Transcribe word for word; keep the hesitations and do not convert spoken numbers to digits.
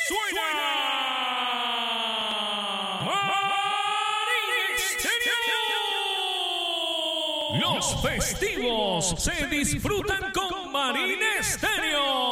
suena Marín Estéreo. Los festivos se disfrutan con Marín Estéreo.